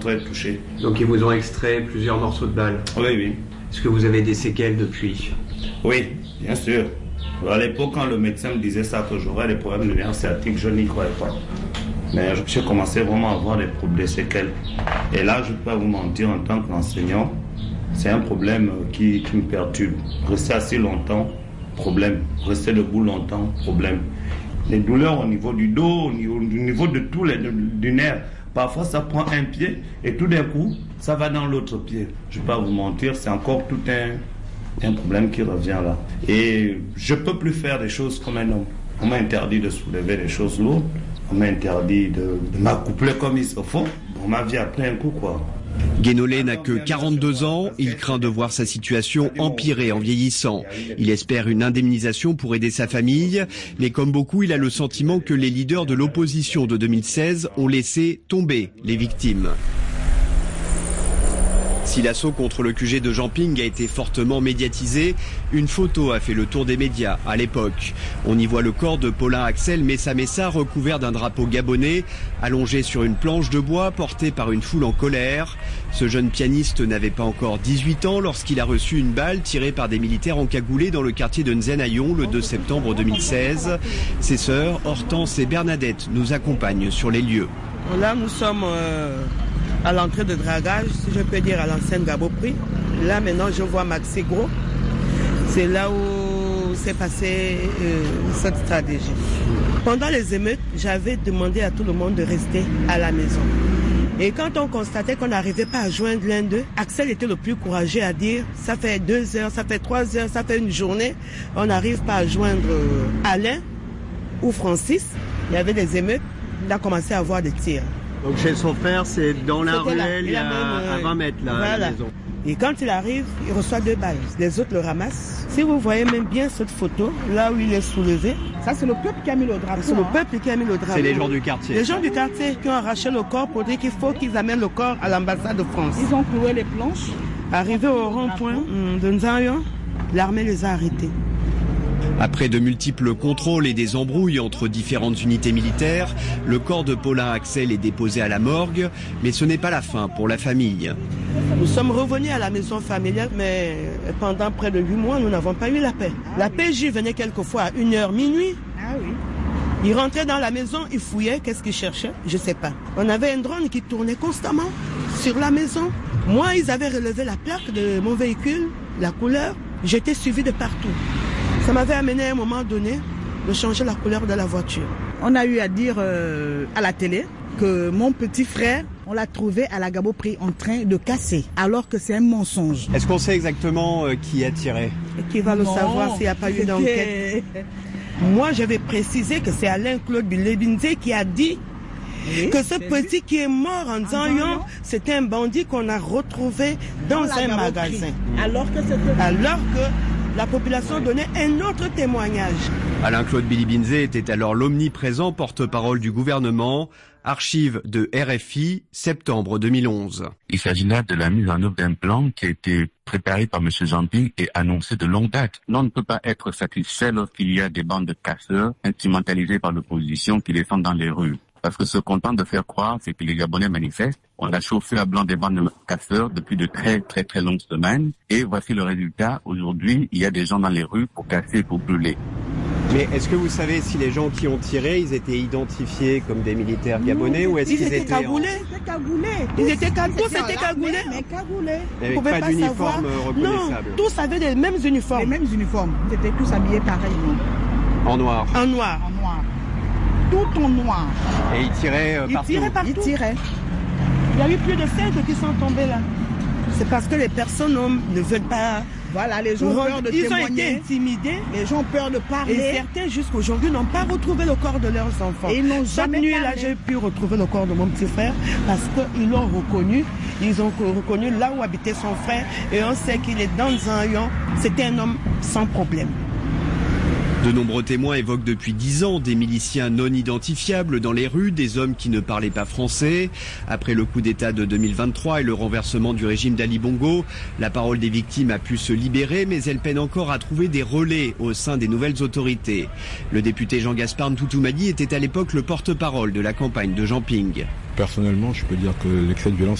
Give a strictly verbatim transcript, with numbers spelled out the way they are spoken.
très touché. Donc ils vous ont extrait plusieurs morceaux de balles? Oui, oui. Est-ce que vous avez des séquelles depuis? Oui, bien sûr. À l'époque, quand le médecin me disait ça, que j'aurais des problèmes de nerfs sciatiques, je n'y croyais pas. Mais j'ai commencé vraiment à avoir des, des séquelles. Et là, je ne peux pas vous mentir, en tant qu'enseignant, c'est un problème qui, qui me perturbe. Rester assis longtemps, problème. Rester debout longtemps, problème. Les douleurs au niveau du dos, au niveau, au niveau de tous les du nerf. Parfois, ça prend un pied et tout d'un coup, ça va dans l'autre pied. Je ne vais pas vous mentir, c'est encore tout un, un problème qui revient là. Et je ne peux plus faire des choses comme un homme. On m'a interdit de soulever des choses lourdes. On m'a interdit de, de m'accoupler comme il se faut. On m'a vie après un coup, quoi. Guénolé n'a que quarante-deux ans, il craint de voir sa situation empirer en vieillissant. Il espère une indemnisation pour aider sa famille, mais comme beaucoup, il a le sentiment que les leaders de l'opposition de deux mille seize ont laissé tomber les victimes. Si l'assaut contre le Q G de Jamping a été fortement médiatisé, une photo a fait le tour des médias à l'époque. On y voit le corps de Paulin Axel Messa Messa recouvert d'un drapeau gabonais, allongé sur une planche de bois porté par une foule en colère. Ce jeune pianiste n'avait pas encore dix-huit ans lorsqu'il a reçu une balle tirée par des militaires encagoulés dans le quartier de Nzenayon le deux septembre deux mille seize. Ses sœurs, Hortense et Bernadette, nous accompagnent sur les lieux. Là, nous sommes euh, à l'entrée de dragage, si je peux dire, à l'ancienne Gaboprix. Là, maintenant, je vois Maxi Gros. C'est là où s'est passée euh, cette stratégie. Pendant les émeutes, j'avais demandé à tout le monde de rester à la maison. Et quand on constatait qu'on n'arrivait pas à joindre l'un d'eux, Axel était le plus courageux à dire « ça fait deux heures, ça fait trois heures, ça fait une journée, on n'arrive pas à joindre euh, Alain ou Francis ». Il y avait des émeutes, il a commencé à avoir des tirs. Donc chez son frère, c'est dans la ruelle, il y a à vingt mètres là, voilà. la maison. Et quand il arrive, il reçoit deux balles. Les autres le ramassent. Si vous voyez même bien cette photo, là où il est soulevé. Ça, c'est le peuple qui a mis le drapeau. C'est hein. le peuple qui a mis le drapeau. C'est les gens du quartier. Les gens du quartier qui ont arraché le corps pour dire qu'il faut qu'ils amènent le corps à l'ambassade de France. Ils ont cloué les planches. Arrivé au rond-point de Nzayon, l'armée les a arrêtés. Après de multiples contrôles et des embrouilles entre différentes unités militaires, le corps de Paulin Axel est déposé à la morgue, mais ce n'est pas la fin pour la famille. Nous sommes revenus à la maison familiale, mais pendant près de huit mois, nous n'avons pas eu la paix. La P J venait quelquefois à une heure minuit. Ah oui. Il rentrait dans la maison, il fouillait, qu'est-ce qu'il cherchait? Je ne sais pas. On avait un drone qui tournait constamment sur la maison. Moi, ils avaient relevé la plaque de mon véhicule, la couleur. J'étais suivi de partout. Ça m'avait amené à un moment donné de changer la couleur de la voiture. On a eu à dire euh, à la télé que mon petit frère, on l'a trouvé à la Gaboprix en train de casser, alors que c'est un mensonge. Est-ce qu'on sait exactement euh, qui a tiré? Et qui va le non, savoir s'il n'y a pas eu d'enquête? Moi, j'avais précisé que c'est Alain-Claude Bilebinze qui a dit oui, que ce petit lui. Qui est mort en Nzayon, c'était un bandit qu'on a retrouvé dans, dans un magasin. Alors que c'était... Alors que la population donnait un autre témoignage. Alain-Claude Bilibinze était alors l'omniprésent porte-parole du gouvernement. Archives de R F I, septembre deux mille onze. Il s'agit là de la mise en œuvre d'un plan qui a été préparé par M. Jamping et annoncé de longue date. L'on ne peut pas être satisfait lorsqu'il y a des bandes de casseurs instrumentalisées par l'opposition qui descendent dans les rues. Parce que ce qu'on tente de faire croire, c'est que les Gabonais manifestent. On a chauffé à blanc des bandes de casseurs depuis de très très très longues semaines. Et voici le résultat. Aujourd'hui, il y a des gens dans les rues pour casser et pour brûler. Mais est-ce que vous savez si les gens qui ont tiré, ils étaient identifiés comme des militaires gabonais ou est-ce qu'ils étaient cagoulés? Ils étaient cagoulés. Ils étaient cagoulés. Tous étaient cagoulés. Mais cagoulés. Avec pas, pas d'uniforme reconnaissable. Non, tous avaient les mêmes uniformes. Les mêmes uniformes. Ils étaient tous habillés pareillement. En noir. En noir. En noir. Tout en noir. Et ils tiraient euh, ils partout. Tiraient partout. Ils tiraient. Il y a eu plus de cinq qui sont tombés là. C'est parce que les personnes ne veulent pas. Voilà, les gens ont peur de Ils témoigner. ont été intimidés. Les gens ont peur de parler. Et certains, jusqu'aujourd'hui, n'ont pas retrouvé le corps de leurs enfants. Et ils n'ont Cette jamais nuit-là, j'ai pu retrouver le corps de mon petit frère parce qu'ils l'ont reconnu. Ils ont reconnu là où habitait son frère. Et on sait qu'il est dans Nzayon. C'était un homme sans problème. De nombreux témoins évoquent depuis dix ans des miliciens non identifiables dans les rues, des hommes qui ne parlaient pas français. Après le coup d'État de deux mille vingt-trois et le renversement du régime d'Ali Bongo, la parole des victimes a pu se libérer, mais elle peine encore à trouver des relais au sein des nouvelles autorités. Le député Jean-Gaspard Ntoutoumadi était à l'époque le porte-parole de la campagne de Jamping. Personnellement, je peux dire que l'excès de violence